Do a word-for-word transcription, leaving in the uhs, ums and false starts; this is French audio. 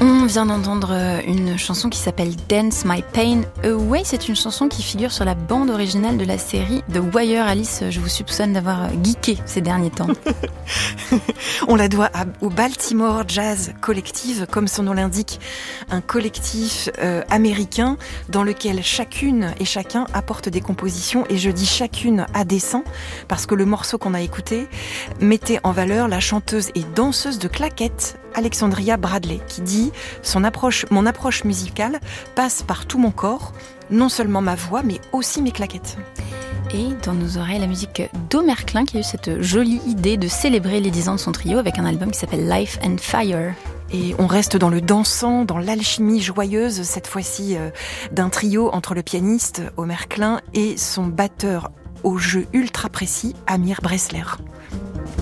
On vient d'entendre une chanson qui s'appelle Dance My Pain Away. C'est une chanson qui figure sur la bande originale de la série The Wire. Alice, je vous soupçonne d'avoir geeké ces derniers temps. On la doit à, au Baltimore Jazz Collective, comme son nom l'indique, un collectif euh, américain dans lequel chacune et chacun apporte des compositions, et je dis chacune à dessein parce que le morceau qu'on a écouté mettait en valeur la chanteuse et danseuse de claquettes Alexandria Bradley, qui dit « Son approche, mon approche musicale passe par tout mon corps, non seulement ma voix, mais aussi mes claquettes. » Et dans nos oreilles, la musique d'Omer Klein, qui a eu cette jolie idée de célébrer les dix ans de son trio avec un album qui s'appelle Life and Fire. Et on reste dans le dansant, dans l'alchimie joyeuse, cette fois-ci euh, d'un trio entre le pianiste Omer Klein et son batteur au jeu ultra précis, Amir Bressler.